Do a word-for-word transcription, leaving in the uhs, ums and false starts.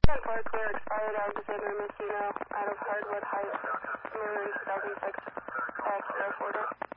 Park, we're expired Alexander Messino out of Hardwood Heights, Maroon two thousand six, X zero four.